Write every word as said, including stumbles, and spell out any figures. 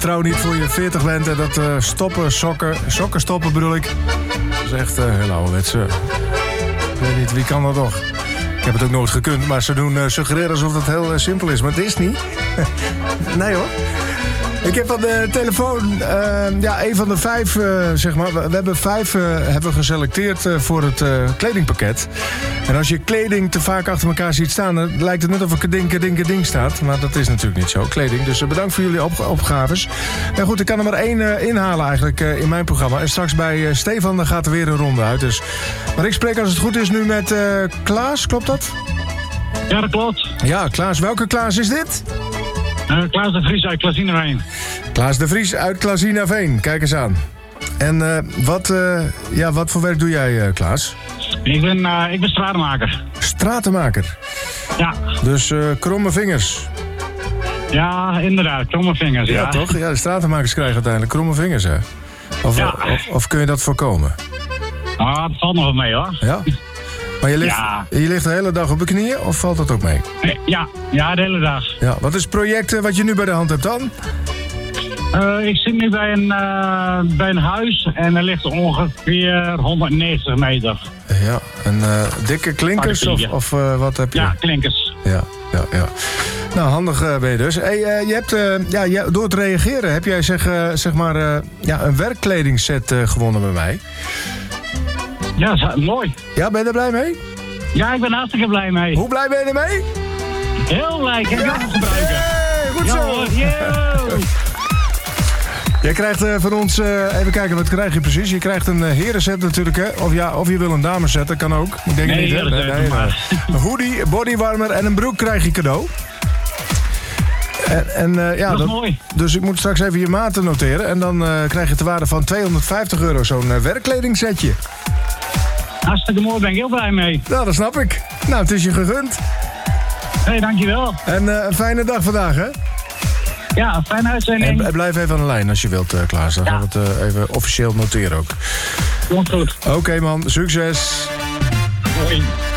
Trouw niet voor je veertig bent en dat uh, stoppen, sokken, sokken stoppen bedoel ik. Dat is echt uh, heel ouderwets. Uh, ik weet niet, wie kan dat nog? Ik heb het ook nooit gekund, maar ze doen uh, suggereren alsof het heel uh, simpel is. Maar het is niet. Nee hoor. Ik heb aan de telefoon uh, ja, een van de vijf, uh, zeg maar. We, we hebben vijf uh, hebben geselecteerd uh, voor het uh, kledingpakket. En als je kleding te vaak achter elkaar ziet staan, dan lijkt het net of er kading, kading, kading staat. Maar dat is natuurlijk niet zo, kleding. Dus uh, bedankt voor jullie op, opgaves. En goed, ik kan er maar één uh, inhalen eigenlijk uh, in mijn programma. En straks bij uh, Stefan dan gaat er weer een ronde uit. Dus. Maar ik spreek als het goed is nu met uh, Klaas, klopt dat? Ja, dat klopt. Ja, Klaas. Welke Klaas is dit? Uh, Klaas de Vries uit Klazinaveen. Klaas de Vries uit Klazinaveen, kijk eens aan. En uh, wat, uh, ja, wat voor werk doe jij, uh, Klaas? Ik ben, uh, ik ben stratenmaker. Stratenmaker? Ja. Dus uh, kromme vingers? Ja, inderdaad, kromme vingers, ja. Ja, toch? Ja, de stratenmakers krijgen uiteindelijk kromme vingers, hè? Of, ja. of, of kun je dat voorkomen? Ah, het valt nog wel mee, hoor. Ja? Maar je ligt, ja. je ligt de hele dag op je knieën, of valt dat ook mee? Ja, ja de hele dag. Ja, wat is het project wat je nu bij de hand hebt dan? Uh, ik zit nu bij een, uh, bij een huis en er ligt ongeveer honderdnegentig meter. Ja, en uh, dikke klinkers of, of uh, wat heb je? Ja, klinkers. Ja, ja, ja. Nou, handig uh, ben je dus. Hey, uh, je hebt, uh, ja, je, door te reageren heb jij zeg, uh, zeg maar, uh, ja, een werkkledingset uh, gewonnen bij mij. Ja, mooi. Ja, ben je er blij mee? Ja, ik ben hartstikke blij mee. Hoe blij ben je ermee? Heel blij, ik heb je ook gebruiken. Hey, goed zo. Yo. Jij krijgt uh, van ons, uh, even kijken, wat krijg je precies? Je krijgt een uh, herenset natuurlijk, hè? Of ja, of je wil een dameset, dat kan ook. Ik denk nee, niet, hè? Nee, nee, maar. Een hoodie, bodywarmer en een broek krijg je cadeau. En, en, uh, ja, dat is dat, mooi. Dus ik moet straks even je maten noteren. En dan uh, krijg je ter waarde van tweehonderdvijftig euro zo'n uh, werkkledingzetje. Hartstikke mooi, ben ik heel blij mee. Nou, dat snap ik. Nou, het is je gegund. Hé, hey, dankjewel. En uh, een fijne dag vandaag, hè? Ja, een fijne uitzending. En blijf even aan de lijn als je wilt, uh, Klaas. Dan ja. gaan we het uh, even officieel noteren ook. Komt goed. Oké, okay, man. Succes. Hoi.